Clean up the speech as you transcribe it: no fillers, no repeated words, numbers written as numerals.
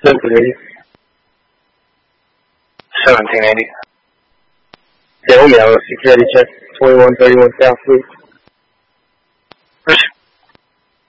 Cincinnati. 1780. Dale Mail, security check, 2131 South Street.